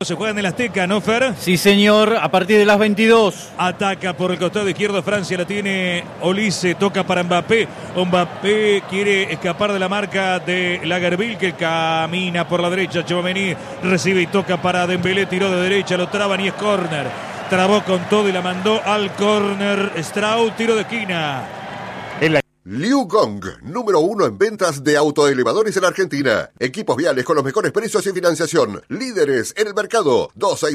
Se juega en el Azteca, ¿no, Fer? Sí, señor, a partir de las 22. Ataca por el costado izquierdo Francia, la tiene Olise, toca para Mbappé. Mbappé quiere escapar de la marca de Lagerbielke, que camina por la derecha. Tchouaméni recibe y toca para Dembélé, tiró de derecha, lo traban y es córner. Trabó con todo y la mandó al córner. Straub, tiro de esquina. Liu Gong, número 1 en ventas de autoelevadores en Argentina. Equipos viales con los mejores precios y financiación. Líderes en el mercado.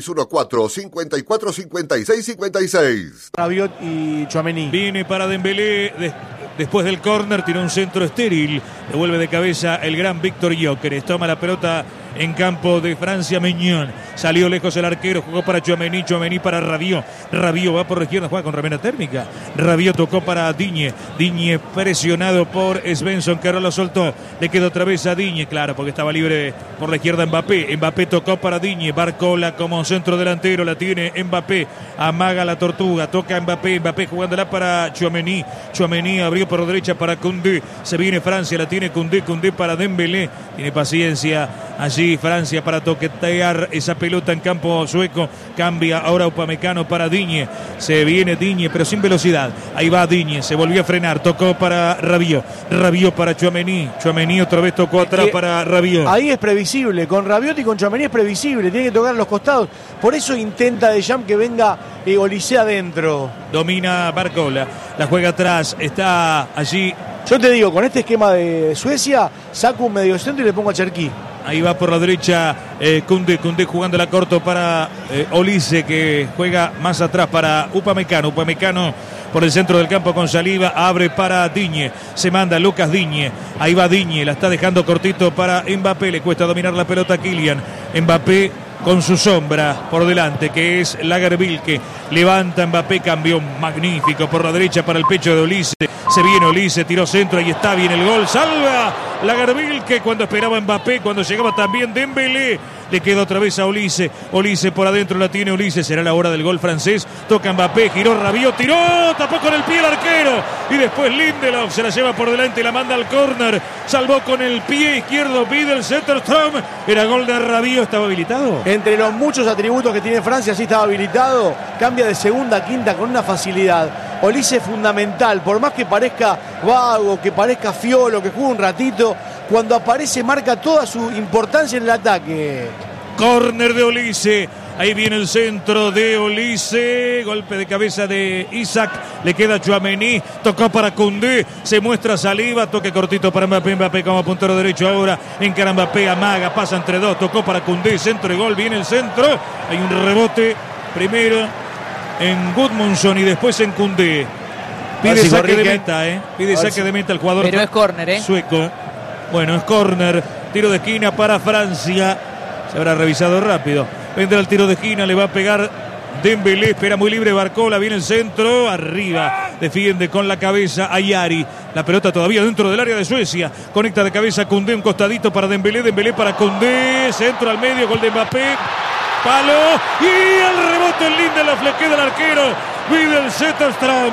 2614-545656. Rabiot y Tchouaméni. Viene para Dembélé. Después del córner, tiró un centro estéril. Devuelve de cabeza el gran Víctor Gyökeres. Toma la pelota en campo de Francia, Meñón. Salió lejos el arquero, jugó para Tchouaméni, Tchouaméni para Rabiot. Rabiot va por la izquierda, juega con remera térmica. Rabiot tocó para Digne. Digne presionado por Svensson, que ahora lo soltó. Le quedó otra vez a Digne, claro, porque estaba libre por la izquierda Mbappé. Mbappé tocó para Digne, Barcola como centro delantero, la tiene Mbappé. Amaga la tortuga, toca Mbappé. Mbappé jugándola para Tchouaméni. Tchouaméni abrió por la derecha para Koundé. Se viene Francia, la tiene Koundé. Koundé para Dembélé. Tiene paciencia allí Francia para toquetear esa pelota en campo sueco. Cambia ahora Upamecano para Digne. Se viene Digne, pero sin velocidad. Ahí va Digne, se volvió a frenar. Tocó para Rabiot. Rabiot para Tchouaméni. Tchouaméni otra vez tocó atrás para Rabiot. Ahí es previsible. Con Rabiot y con Tchouaméni es previsible. Tiene que tocar a los costados. Por eso intenta Deschamps que venga Olise adentro. Domina Barcola. La juega atrás. Está allí. Yo te digo, con este esquema de Suecia, saco un mediocentro y le pongo a Cherki. Ahí va por la derecha Koundé jugándola corto para Olise, que juega más atrás para Upamecano. Upamecano por el centro del campo con Saliba, abre para Digne, se manda Lucas Digne, ahí va Digne, la está dejando cortito para Mbappé, le cuesta dominar la pelota a Kylian. Mbappé con su sombra por delante, que es Lagerbielke, levanta Mbappé, cambio magnífico por la derecha para el pecho de Olise. Se viene Olise, tiró centro, ahí está bien el gol, salva Lagerbielke cuando esperaba Mbappé, cuando llegaba también Dembélé, le queda otra vez a Olise. Olise por adentro la tiene Olise, será la hora del gol francés. Toca Mbappé, giró Rabiot, tiró, tapó con el pie el arquero y después Lindelof se la lleva por delante y la manda al córner. Salvó con el pie izquierdo, pide el Zetterstrom. Era gol de Rabiot, ¿estaba habilitado? Entre los muchos atributos que tiene Francia, sí estaba habilitado. Cambia de segunda a quinta con una facilidad. Olise es fundamental, por más que parezca vago, que parezca fiolo, que juegue un ratito, cuando aparece marca toda su importancia en el ataque. Córner de Olise, ahí viene el centro de Olise, golpe de cabeza de Isaac, le queda Tchouaméni, tocó para Koundé, se muestra Saliba, toque cortito para Mbappé, Mbappé como puntero derecho ahora, encara Mbappé, amaga, pasa entre dos, tocó para Koundé, centro y gol, viene el centro, hay un rebote, primero en Gudmundsson y después en Koundé. Pide saque de meta, pide saque de meta el jugador. Pero es córner, sueco. Bueno, es córner, tiro de esquina para Francia. Se habrá revisado rápido. Vendrá el tiro de esquina, le va a pegar Dembélé, espera muy libre Barcola, viene el centro, arriba, defiende con la cabeza a Yari. La pelota todavía dentro del área de Suecia. Conecta de cabeza Koundé, un costadito para Dembélé, Dembélé para Koundé, centro al medio, gol de Mbappé. Palo y el rebote en Lindelof, le queda el arquero Vidal Zetterstrom.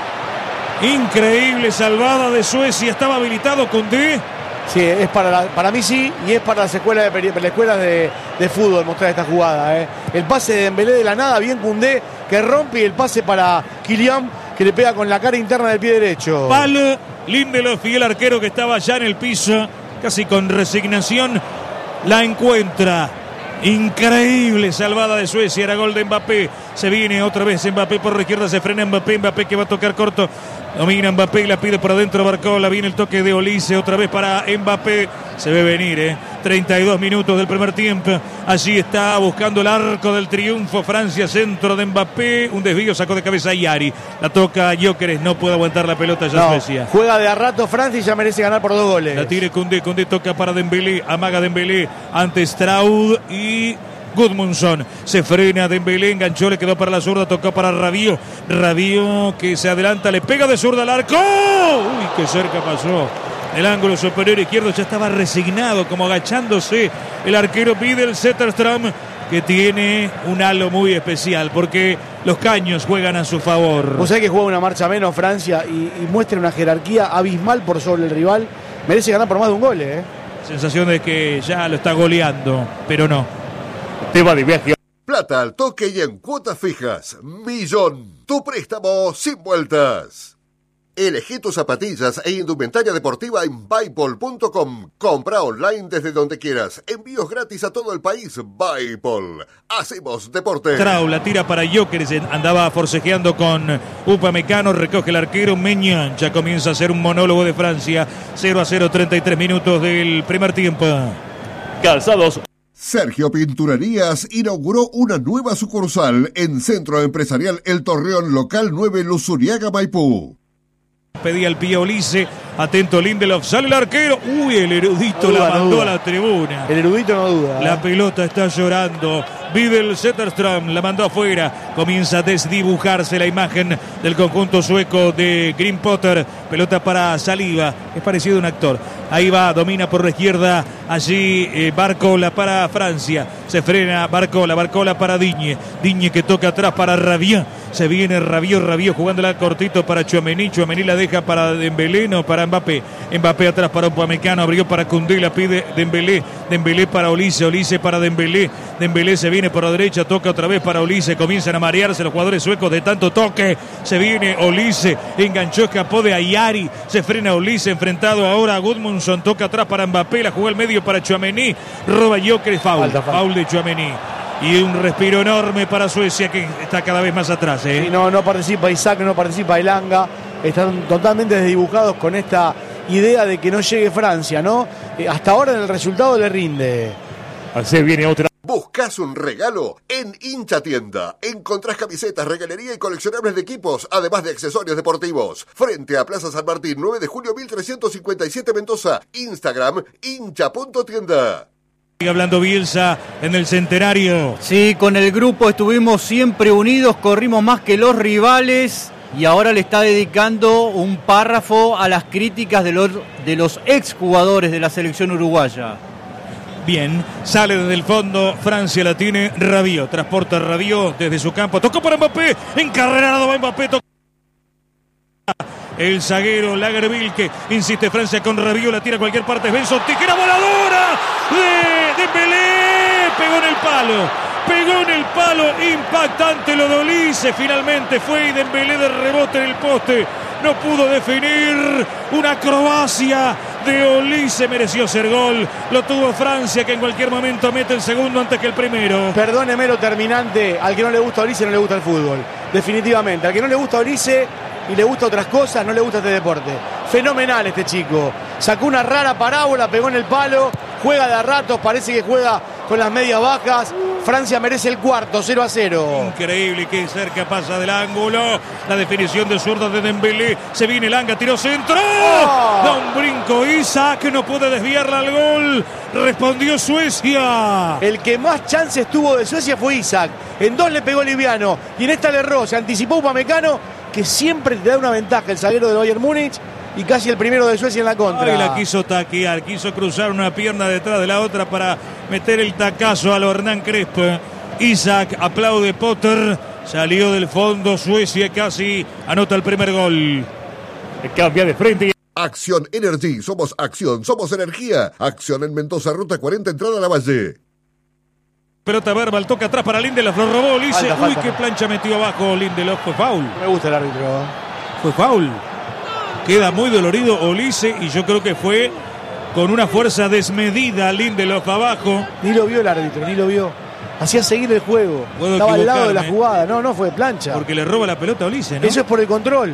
Increíble salvada de Suecia, estaba habilitado Koundé. Sí, es para mí sí, y es para las escuelas de fútbol mostrar esta jugada. El pase de Dembélé de la nada, bien Koundé, que rompe, y el pase para Kylian, que le pega con la cara interna del pie derecho. Palo, Lindelof y el arquero que estaba ya en el piso, casi con resignación, la encuentra. Increíble salvada de Suecia, era gol de Mbappé. Se viene otra vez Mbappé por la izquierda, se frena Mbappé que va a tocar corto. Domina Mbappé y la pide por adentro Barcola. Viene el toque de Olise otra vez para Mbappé. Se ve venir, 32 minutos del primer tiempo. Allí está buscando el arco del triunfo Francia, centro de Mbappé. Un desvío, sacó de cabeza a Yari. La toca Gyökeres, no puede aguantar la pelota ya Suecia. Juega de a rato Francia y ya merece ganar por 2 goles. La tire Koundé toca para Dembélé. Amaga Dembélé ante Straub y Gudmundsson. Se frena Dembélé, enganchó, le quedó para la zurda, tocó para Rabiot. Rabiot que se adelanta, le pega de zurda al arco. Uy, qué cerca pasó. El ángulo superior izquierdo, ya estaba resignado, como agachándose el arquero Vidal Zetterstrom, que tiene un halo muy especial, porque los caños juegan a su favor. Vos sabés que juega una marcha menos Francia y muestra una jerarquía abismal por sobre el rival. Merece ganar por más de un gol, Sensación de que ya lo está goleando, pero no. Te va de viaje. Plata al toque y en cuotas fijas. Millón. Tu préstamo sin vueltas. Elegí tus zapatillas e indumentaria deportiva en Buypol.com. Compra online desde donde quieras. Envíos gratis a todo el país. Buypol. Hacemos deporte. Trau la tira para Gyökeres. Andaba forcejeando con Upamecano. Recoge el arquero Maignan. Ya comienza a hacer un monólogo de Francia. 0-0, 33 minutos del primer tiempo. Calzados. Sergio Pinturerías inauguró una nueva sucursal en Centro Empresarial El Torreón, local 9, Luzuriaga, Maipú. Pedía el pie Olise, atento Lindelof, sale el arquero, uy, el erudito la mandó a la tribuna. El erudito no duda. La pelota está llorando, Videl Zetterström la mandó afuera, comienza a desdibujarse la imagen del conjunto sueco de Green Potter, pelota para Saliba, es parecido a un actor. Ahí va, domina por la izquierda, allí Barcola para Francia, se frena Barcola para Digne que toca atrás para Rabiot, se viene Rabiot jugándola cortito para Tchouaméni la deja para Dembélé, no, para Mbappé atrás para Upamecano, abrió para Koundé, la pide Dembélé para Olise para Dembélé se viene por la derecha, toca otra vez para Olise, comienzan a marearse los jugadores suecos de tanto toque, se viene Olise, enganchó, escapó de Ayari, se frena Olise, enfrentado ahora a Gudmundsson, toca atrás para Mbappé, la jugó al medio para Tchouaméni, roba Gyökeres, foul de Tchouaméni. Y un respiro enorme para Suecia, que está cada vez más atrás. Sí, no participa Isaac, no participa Elanga. Están totalmente desdibujados con esta idea de que no llegue Francia, ¿no? Hasta ahora el resultado le rinde. Así viene otra. ¿Buscas un regalo? En Hincha Tienda encontrás camisetas, regalería y coleccionables de equipos, además de accesorios deportivos. Frente a Plaza San Martín, 9 de julio 1357 Mendoza. Instagram, hincha.tienda. Sigue hablando Bielsa en el centenario. Sí, con el grupo estuvimos siempre unidos, corrimos más que los rivales y ahora le está dedicando un párrafo a las críticas de los exjugadores de la selección uruguaya. Bien, sale desde el fondo, Francia la tiene Rabiot, transporta Rabiot desde su campo, tocó para Mbappé, encarrerado va Mbappé, el zaguero Lagerbielke, que insiste Francia con Rabiot, la tira a cualquier parte, Benson, tijera voladora de Dembélé, pegó en el palo, impactante lo de Olise, finalmente fue y Dembélé de rebote en el poste, no pudo definir, una acrobacia de Olise, mereció ser gol, lo tuvo Francia, que en cualquier momento mete el segundo antes que el primero. Perdóneme lo terminante, al que no le gusta Olise no le gusta el fútbol, definitivamente, al que no le gusta Olise y le gusta otras cosas, no le gusta este deporte. Fenomenal este chico, sacó una rara parábola, pegó en el palo, juega de a ratos, parece que juega con las medias bajas. Francia merece el cuarto, 0-0. Increíble, que cerca pasa del ángulo. La definición de zurda de Dembélé. Se viene Elanga, tiró centro. Da un brinco Isaac, no puede desviarla al gol. Respondió Suecia. El que más chances tuvo de Suecia fue Isaac. En dos le pegó liviano y en esta le erró. Se anticipó Upamecano, que siempre te da una ventaja el zaguero del Bayern Múnich. Y casi el primero de Suecia en la contra. Y la quiso taquear, quiso cruzar una pierna detrás de la otra para meter el tacazo a lo Hernán Crespo. Isaac aplaude Potter, salió del fondo Suecia, casi anota el primer gol. Cambia de frente. Acción Energy, somos acción, somos energía. Acción en Mendoza, ruta 40, entrada a la Valle. Pelota verbal, toca atrás para Lindelof, lo robó Olise. Uy, qué plancha metió abajo Lindelof, fue foul. Me gusta el árbitro. Fue foul. Queda muy dolorido Olise y yo creo que fue con una fuerza desmedida Lindelof abajo. Ni lo vio el árbitro, ni lo vio. Hacía seguir el juego. Estaba al lado de la jugada. No fue plancha. Porque le roba la pelota a Olise, ¿no? Eso es por el control.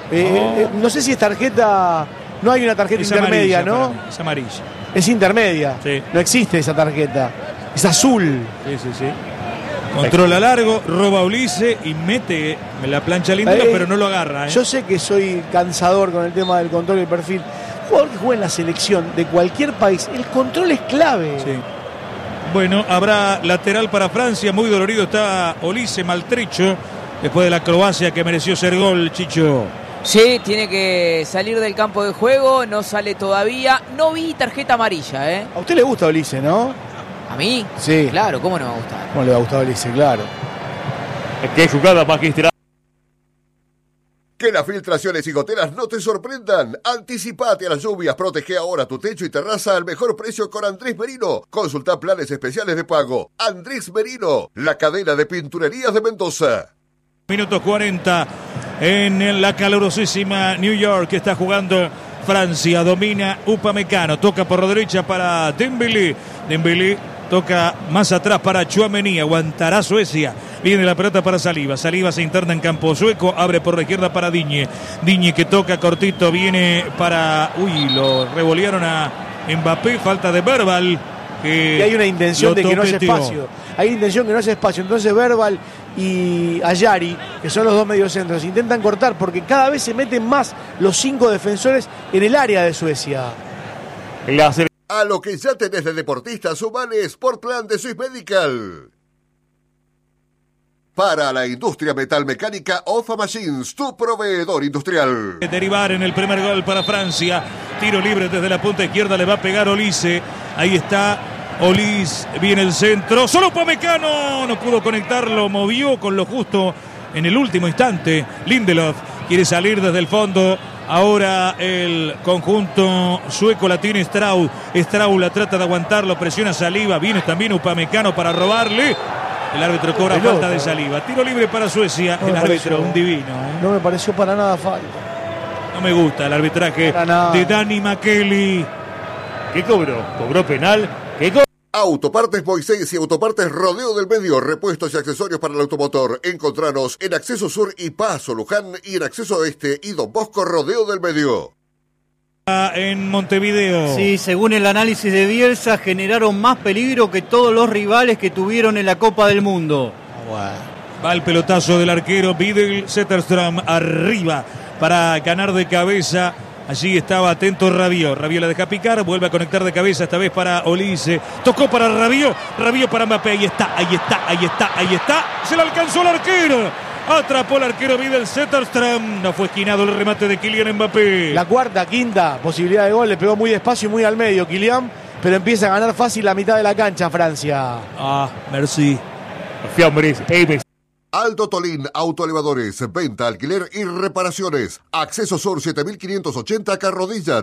No sé si es tarjeta. No hay una tarjeta es intermedia, amarilla, ¿no? Es amarilla. Es intermedia. Sí. No existe esa tarjeta. Es azul. Sí. Controla largo, roba Olise y mete la plancha Lindelof, pero no lo agarra. Yo sé que soy cansador con el tema del control y el perfil. Jugador que juega en la selección de cualquier país, el control es clave. Sí. Bueno, habrá lateral para Francia, muy dolorido está Olise, maltrecho, después de la acrobacia que mereció ser gol, Chicho. Sí, tiene que salir del campo de juego, no sale todavía. No vi tarjeta amarilla, A usted le gusta Olise, ¿no? ¿A mí? Sí. Claro, ¿cómo no me va a gustar? ¿Cómo le va a gustar Olise? Claro. Qué jugada magistral. Que Que las filtraciones y goteras no te sorprendan. Anticipate a las lluvias. Protege ahora tu techo y terraza al mejor precio con Andrés Merino. Consulta planes especiales de pago. Andrés Merino, la cadena de pinturerías de Mendoza. Minutos 40 en la calurosísima New York. Está jugando Francia. Domina Upamecano. Toca por la derecha para Dembélé. Dembélé toca más atrás para Tchouaméni. Aguantará Suecia. Viene la pelota para Saliba. Saliba se interna en campo sueco. Abre por la izquierda para Digne. Digne que toca cortito. Viene para... Uy, lo revolearon a Mbappé. Falta de Verbal. Y hay una intención de que no haya espacio. Hay intención que no haya espacio. Entonces Verbal y Ayari, que son los dos mediocentros, intentan cortar porque cada vez se meten más los 5 defensores en el área de Suecia. A lo que ya tenés de deportista, sumale Sportplan de Swiss Medical. Para la industria metalmecánica, OFA Machines, tu proveedor industrial. Derivar en el primer gol para Francia. Tiro libre desde la punta izquierda, le va a pegar Olise. Ahí está Olise, viene el centro. Solo Upamecano, no pudo conectarlo, movió con lo justo en el último instante. Lindelof quiere salir desde el fondo. Ahora el conjunto sueco la tiene Straub. Straub la trata de aguantarlo, presiona Saliba. Viene también Upamecano para robarle. El árbitro cobra falta de Saliba. Tiro libre para Suecia. El árbitro, un divino. No me pareció para nada falta. No me gusta el arbitraje de Danny McKelly. ¿Qué cobró? ¿Cobró penal? ¿Qué Autopartes Moisés y Autopartes Rodeo del Medio. Repuestos y accesorios para el automotor. Encontranos en Acceso Sur y Paso Luján y en Acceso Este y Don Bosco Rodeo del Medio. En Montevideo. Sí, según el análisis de Bielsa, generaron más peligro que todos los rivales que tuvieron en la Copa del Mundo. Va el pelotazo del arquero Vidal Zetterström arriba para ganar de cabeza. Allí estaba atento Rabiot. Rabiot la deja picar, vuelve a conectar de cabeza, esta vez para Olise. Tocó para Rabiot, Rabiot para Mbappé. Ahí está. Se la alcanzó el arquero. Atrapó el arquero Vidal Zetterström. No fue esquinado el remate de Kylian Mbappé. La cuarta, quinta posibilidad de gol. Le pegó muy despacio y muy al medio Kylian. Pero empieza a ganar fácil la mitad de la cancha Francia. Merci. Fiambres, Aves. Aldo Tolín, autoelevadores, venta, alquiler y reparaciones. Acceso Sur 7580 Carrodilla,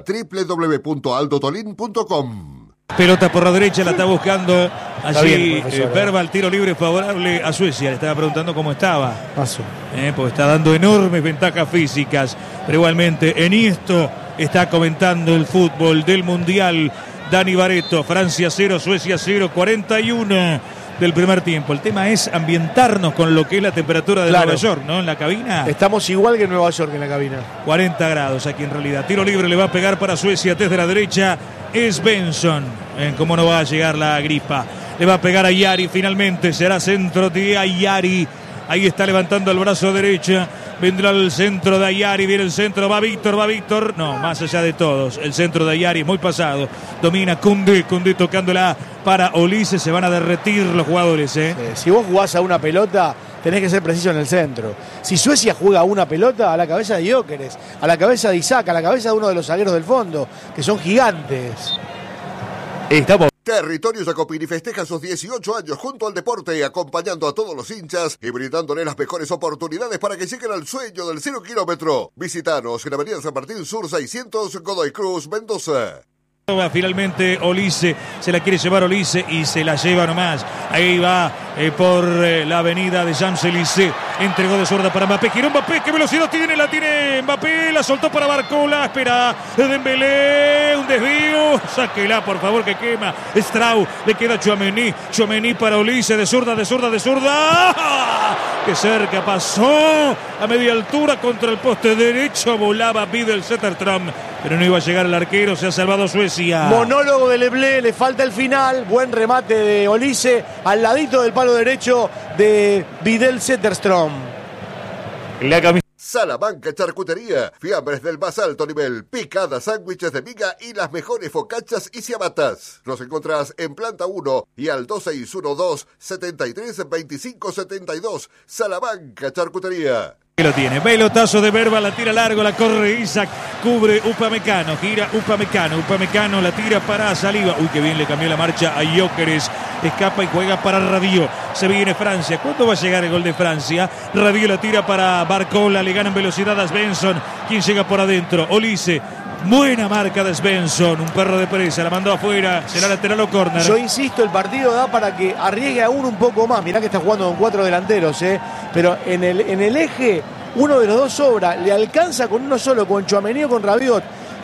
www.aldotolin.com. Pelota por la derecha, la está buscando allí bien, Verbal, tiro libre favorable a Suecia. Le estaba preguntando cómo estaba. Paso. Pues está dando enormes ventajas físicas. Pero igualmente en esto está comentando el fútbol del Mundial Dani Barreto. Francia 0, Suecia 0, 41 del primer tiempo. El tema es ambientarnos con lo que es la temperatura de Nueva York, ¿no? En la cabina. Estamos igual que en Nueva York en la cabina. 40 grados aquí en realidad. Tiro libre le va a pegar para Suecia desde la derecha. Es Benson. ¿Cómo no va a llegar la gripa? Le va a pegar a Yari finalmente. Será centro de Ayari. Ahí está levantando el brazo derecho. Vendrá el centro de Ayari. Viene el centro. Va Víctor. No, más allá de todos. El centro de Ayari es muy pasado. Domina Koundé tocándola para Olise. Se van a derretir los jugadores. Sí, si vos jugás a una pelota, tenés que ser preciso en el centro. Si Suecia juega a una pelota, a la cabeza de Gyökeres, a la cabeza de Isaac, a la cabeza de uno de los zagueros del fondo, que son gigantes. Estamos. Territorio Jacopini festeja sus 18 años junto al deporte, acompañando a todos los hinchas y brindándole las mejores oportunidades para que lleguen al sueño del 0 kilómetro. Visítanos en Avenida San Martín Sur 600, Godoy Cruz, Mendoza. Finalmente Olise, se la quiere llevar Olise y se la lleva nomás. Ahí va por la avenida de Champs-Élysées. Entregó de zurda para Mbappé. Giró Mbappé, qué velocidad tiene, la tiene Mbappé, la soltó para Barcola. Espera Dembélé, un desvío. Sáquela por favor que quema. Straub, le queda Tchouaméni para Olise, de zurda. Que cerca pasó a media altura contra el poste derecho. Volaba Vidal Zetterström, pero no iba a llegar el arquero. Se ha salvado Suecia. Monólogo de Leblé, le falta el final. Buen remate de Olise al ladito del palo derecho de Vidal Zetterström. La camisa. Salamanca Charcutería, fiambres del más alto nivel, picadas, sándwiches de miga y las mejores focachas y ciabatas. Nos encontrás en planta 1 y al 2612-732572. Salamanca Charcutería. Lo tiene, pelotazo de Verbal, la tira largo, la corre Isaac, cubre Upamecano, gira Upamecano la tira para Saliba. Uy, qué bien le cambió la marcha a Gyökeres. escapa y juega para Rabiot. Se viene Francia. ¿Cuándo va a llegar el gol de Francia? Rabiot la tira para Barcola, le gana en velocidad a Svensson, quien llega por adentro. Olise. Buena marca de Svensson, un perro de presa, la mandó afuera, será lateral o córner. Yo insisto, el partido da para que arriesgue aún un poco más. Mirá que está jugando con 4 delanteros, pero en el eje, uno de los dos sobra. Le alcanza con uno solo, con Tchouaméni o con Rabiot.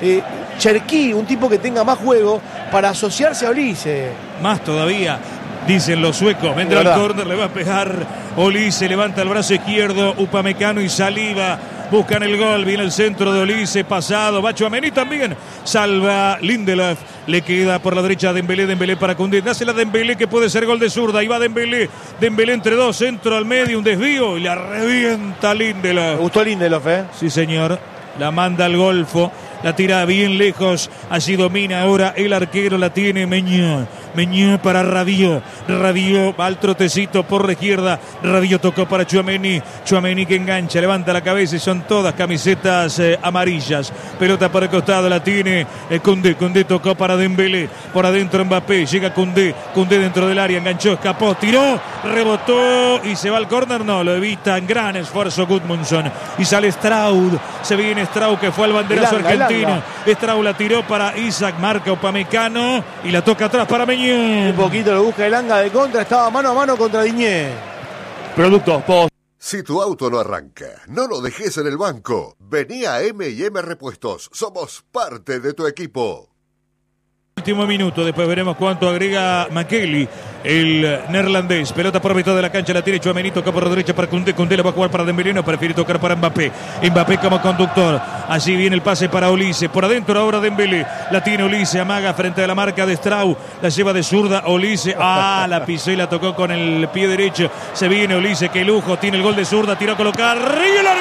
Cherki, un tipo que tenga más juego para asociarse a Olise. Más todavía, dicen los suecos. Vendrá el córner, le va a pegar Olise, levanta el brazo izquierdo, Upamecano y Saliba. Buscan el gol, viene el centro de Olise, pasado, va Tchouaméni también, salva Lindelof, le queda por la derecha Dembélé para Koundé, hace la Dembélé que puede ser gol de zurda, ahí va Dembélé entre dos, centro al medio, un desvío y la revienta Lindelof. Me gustó Lindelof, Sí señor, la manda al golfo, la tira bien lejos, allí domina ahora el arquero, la tiene Meñón para Rabiot va al trotecito por la izquierda, Rabiot tocó para Tchouaméni que engancha, levanta la cabeza y son todas camisetas amarillas, pelota para el costado, la tiene Koundé tocó para Dembélé, por adentro Mbappé, llega Koundé dentro del área, enganchó, escapó, tiró, rebotó y se va al córner, no, lo evita, gran esfuerzo Gudmundsson y sale Straud, se viene Straud que fue al banderazo argentino, Straud la tiró para Isaac, marca Upamecano y la toca atrás para Meñón. Un poquito lo busca Elanga de contra, estaba mano a mano contra Diñé. Productos Post. Si tu auto no arranca, no lo dejes en el banco. Vení a M&M Repuestos, somos parte de tu equipo. Último minuto, después veremos cuánto agrega Makeli, el neerlandés. Pelota por mitad de la cancha, la tiene Tchouaméni, toca por la derecha para Koundé la va a jugar para Dembélé, no prefiere tocar para Mbappé como conductor. Allí viene el pase para Olise, por adentro ahora Dembélé, la tiene Olise, amaga frente a la marca de Straub, la lleva de zurda Olise, la pisó y la tocó con el pie derecho. Se viene Olise, qué lujo, tiene el gol de zurda, tiró a colocar, y el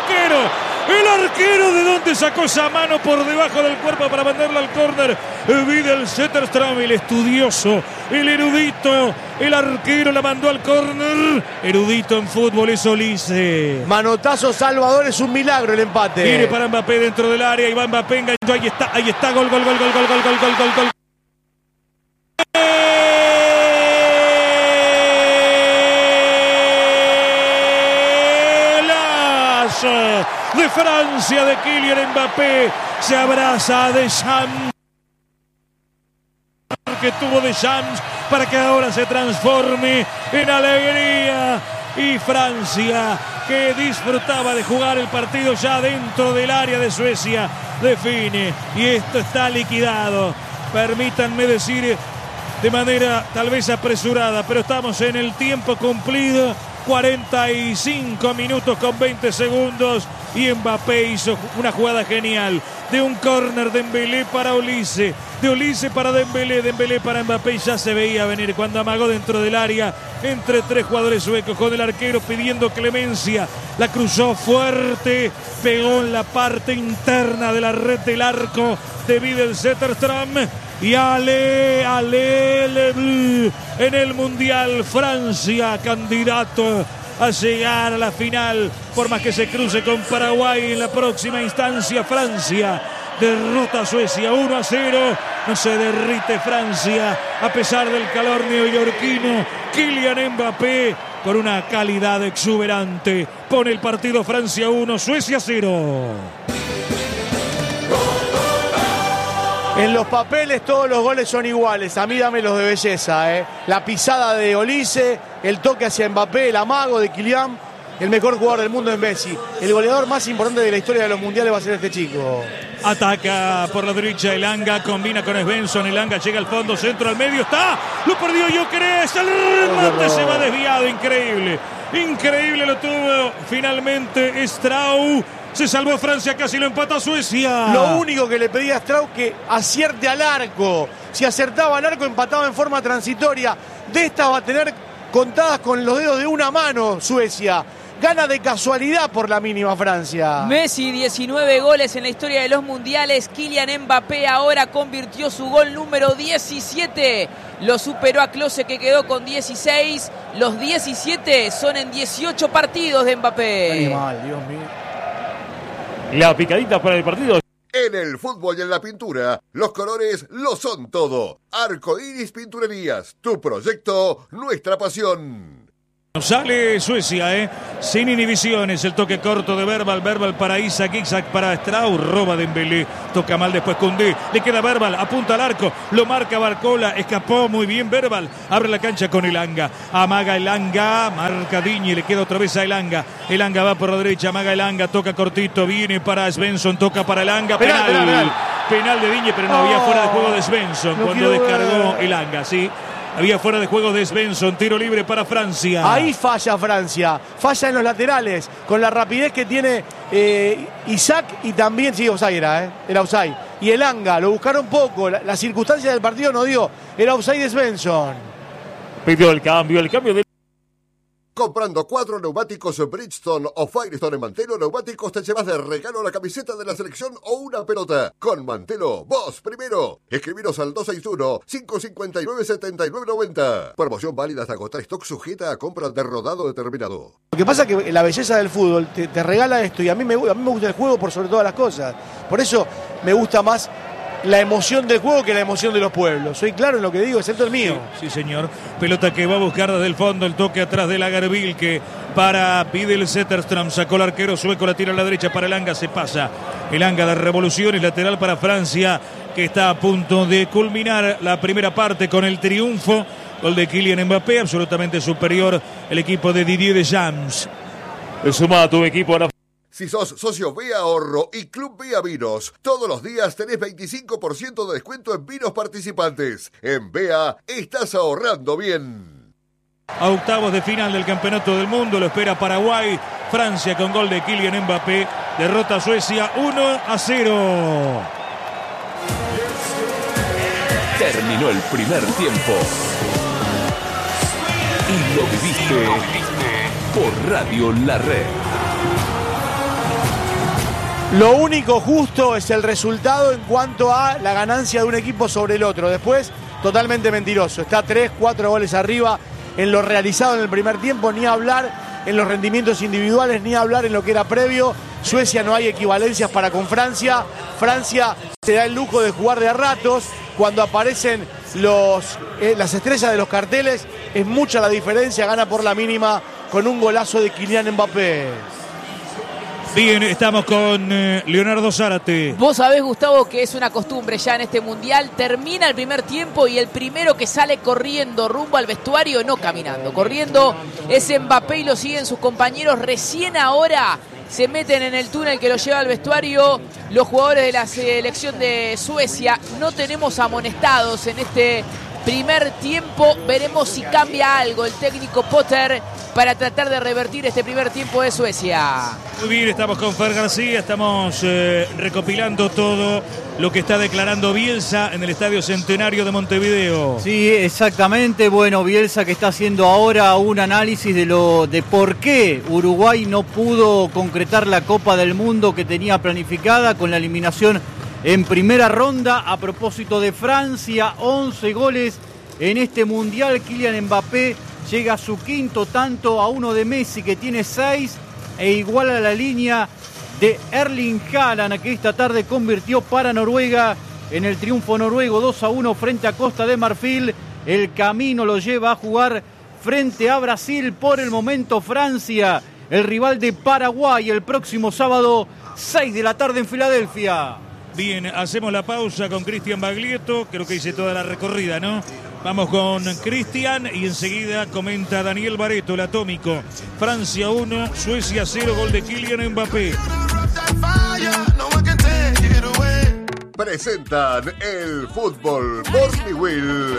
arquero de donde sacó esa mano por debajo del cuerpo para mandarla al córner. Vidal Zetterström, el estudioso, el erudito, el arquero la mandó al córner. Erudito en fútbol es Olise. Manotazo Salvador, es un milagro el empate. Viene para Mbappé dentro del área y va Mbappé, enganchó, ahí está, gol. De Francia, de Kylian Mbappé, se abraza a Deschamps, que tuvo Deschamps para que ahora se transforme en alegría, y Francia, que disfrutaba de jugar el partido ya dentro del área de Suecia, define, y esto está liquidado. Permítanme decir de manera tal vez apresurada, pero estamos en el tiempo cumplido. 45 minutos con 20 segundos y Mbappé hizo una jugada genial de un córner de Dembélé para Olise, de Olise para Dembélé para Mbappé, y ya se veía venir cuando amagó dentro del área entre tres jugadores suecos con el arquero pidiendo clemencia, la cruzó fuerte, pegó en la parte interna de la red del arco de Vidal Zetterström. Y Ale en el Mundial, Francia candidato a llegar a la final, por más que se cruce con Paraguay en la próxima instancia. Francia derrota a Suecia 1-0, no se derrite Francia a pesar del calor neoyorquino. Kylian Mbappé con una calidad exuberante pone el partido Francia 1, Suecia 0. En los papeles todos los goles son iguales, a mí dame los de belleza, La pisada de Olise, el toque hacia Mbappé, el amago de Kylian, el mejor jugador del mundo es Messi. El goleador más importante de la historia de los mundiales va a ser este chico. Ataca por la derecha Elanga, combina con Svensson, Elanga llega al fondo, centro al medio, está, lo perdió Gyökeres, el remate se va desviado, increíble lo tuvo finalmente Straub. Se salvó Francia, casi lo empata Suecia. Lo único que le pedía a Straub que acierte al arco. Si acertaba al arco, empataba en forma transitoria. De estas va a tener contadas con los dedos de una mano Suecia. Gana de casualidad por la mínima Francia. Messi, 19 goles en la historia de los mundiales. Kylian Mbappé ahora convirtió su gol número 17. Lo superó a Klose, que quedó con 16. Los 17 son en 18 partidos de Mbappé. Animal, Dios mío. La picadita para el partido. En el fútbol y en la pintura, los colores lo son todo. Arcoiris Pinturerías, tu proyecto, nuestra pasión. Sale Suecia, sin inhibiciones, el toque corto de Verbal para Isaac para Strauss, roba Dembélé, toca mal después Koundé, le queda Verbal, apunta al arco, lo marca Barcola, escapó muy bien Verbal, abre la cancha con Elanga, amaga Elanga, marca Digne, le queda otra vez a Elanga va por la derecha, amaga Elanga, toca cortito, viene para Svensson, toca para Elanga, penal de Digne, pero no había fuera de juego de Svensson cuando descargó Elanga, sí. Había fuera de juego de Svensson, tiro libre para Francia. Ahí falla Francia, falla en los laterales, con la rapidez que tiene Isaac y también, sí, offside era offside. Y Elanga, lo buscaron poco, la circunstancia del partido no dio, era offside de Svensson. Pidió el cambio de... Comprando 4 neumáticos Bridgestone o Firestone en Mantelo Neumáticos te llevas de regalo la camiseta de la selección o una pelota. Con Mantelo, vos primero. Escribiros al 261-559-7990. Promoción válida hasta agotar stock, sujeta a compra de rodado determinado. Lo que pasa es que la belleza del fútbol te regala esto y a mí me gusta el juego por sobre todas las cosas. Por eso me gusta más la emoción del juego que la emoción de los pueblos. Soy claro en lo que digo, excepto el mío. Sí, señor. Pelota que va a buscar desde el fondo, el toque atrás de Lagerbielke que pide el Zetterström, sacó el arquero sueco, la tira a la derecha para Elanga, se pasa. Elanga de revoluciones, lateral para Francia, que está a punto de culminar la primera parte con el triunfo. Gol de Kylian Mbappé, absolutamente superior el equipo de Didier Deschamps. Suma a tu equipo ahora. Si sos socio Vía Ahorro y Club Vía Vinos, todos los días tenés 25% de descuento en vinos participantes. En Vea estás ahorrando bien. A octavos de final del Campeonato del Mundo lo espera Paraguay. Francia con gol de Kylian Mbappé derrota a Suecia 1-0. Terminó el primer tiempo y lo viviste por Radio La Red. Lo único justo es el resultado en cuanto a la ganancia de un equipo sobre el otro. Después, totalmente mentiroso. Está 3-4 goles arriba en lo realizado en el primer tiempo. Ni hablar en los rendimientos individuales, ni hablar en lo que era previo. Suecia no hay equivalencias para con Francia. Francia se da el lujo de jugar de a ratos. Cuando aparecen las estrellas de los carteles, es mucha la diferencia. Gana por la mínima con un golazo de Kylian Mbappé. Bien, estamos con Leonardo Zárate. Vos sabés, Gustavo, que es una costumbre ya en este mundial. Termina el primer tiempo y el primero que sale corriendo rumbo al vestuario, no caminando, corriendo, es Mbappé y lo siguen sus compañeros. Recién ahora se meten en el túnel que lo lleva al vestuario los jugadores de la selección de Suecia. No tenemos amonestados en este primer tiempo. Veremos si cambia algo el técnico Potter para tratar de revertir este primer tiempo de Suecia. Muy bien, estamos con Fer García, estamos recopilando todo lo que está declarando Bielsa en el Estadio Centenario de Montevideo. Sí, exactamente. Bueno, Bielsa que está haciendo ahora un análisis de por qué Uruguay no pudo concretar la Copa del Mundo que tenía planificada con la eliminación en primera ronda. A propósito de Francia, 11 goles en este Mundial. Kylian Mbappé llega a su quinto tanto, a uno de Messi que tiene 6 e iguala la línea de Erling Haaland, que esta tarde convirtió para Noruega en el triunfo noruego 2-1 frente a Costa de Marfil. El camino lo lleva a jugar frente a Brasil. Por el momento Francia, el rival de Paraguay, el próximo sábado 6 de la tarde en Filadelfia. Bien, hacemos la pausa con Cristian Baglietto, creo que hice toda la recorrida, ¿no? Vamos con Cristian y enseguida comenta Daniel Bareto, el atómico. Francia 1, Suecia 0, gol de Kylian Mbappé. Presentan el fútbol Morning Will.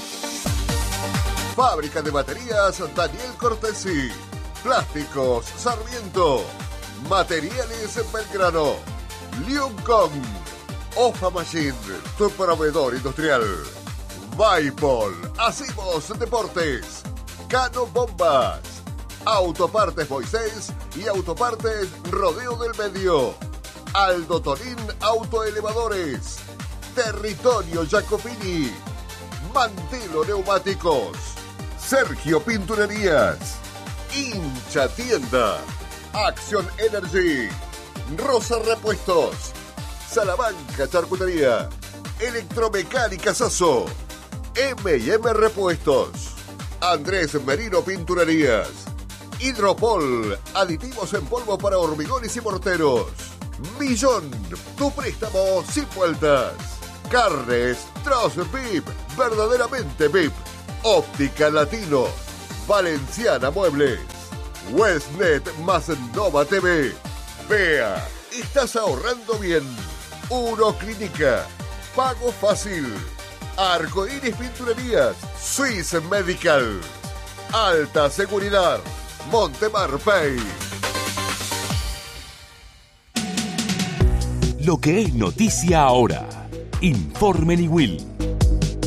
Fábrica de baterías Daniel Cortesi. Plásticos Sarmiento. Materiales Belgrano. Liuncon. Ofa Machine, tu proveedor industrial. Vaipol, hacemos deportes. Cano Bombas. Autopartes Moisés y Autopartes Rodeo del Medio. Aldo Torín Autoelevadores. Territorio Jacopini. Mantelo Neumáticos. Sergio Pinturerías. Hincha Tienda. Action Energy. Rosa Repuestos. Salamanca Charcutería, Electromecánica Sasso, M&M Repuestos, Andrés Merino Pinturerías, Hidropol, aditivos en polvo para hormigones y morteros. Millón, tu préstamo sin vueltas. Carnes Troz VIP, verdaderamente VIP. Óptica Latino, Valenciana Muebles, Westnet más Nova TV. Vea, estás ahorrando bien. Uno Clínica, pago fácil. Arcoíris Pinturerías, Swiss Medical, Alta Seguridad, Montemar Pay. Lo que es noticia ahora. Informe Niwil.